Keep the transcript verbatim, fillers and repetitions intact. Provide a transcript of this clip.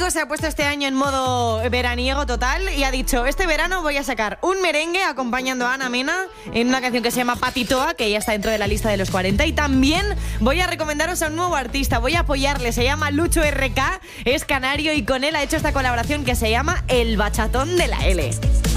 Kiko se ha puesto este año en modo veraniego total y ha dicho, este verano voy a sacar un merengue acompañando a Ana Mena en una canción que se llama Patitoa, que ya está dentro de la lista de los cuarenta, y también voy a recomendaros a un nuevo artista, voy a apoyarle, se llama Lucho R K, es canario y con él ha hecho esta colaboración que se llama El Bachatón de la L.